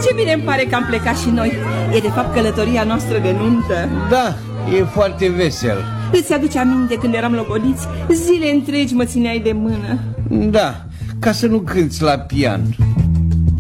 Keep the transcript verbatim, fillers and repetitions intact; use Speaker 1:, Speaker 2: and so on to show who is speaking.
Speaker 1: Ce bine îmi pare că am plecat și noi. E de fapt călătoria noastră de nuntă.
Speaker 2: Da, e foarte vesel.
Speaker 1: Îți aduce aminte când eram logodiți? Zile întregi mă țineai de mână.
Speaker 2: Da, ca să nu cânți la pian.